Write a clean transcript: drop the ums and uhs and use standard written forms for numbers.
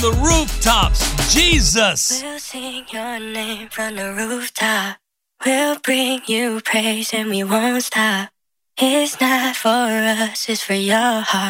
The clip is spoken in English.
the rooftops. Jesus. We'll sing your name from the rooftop. We'll bring you praise and we won't stop. It's not for us, it's for your heart.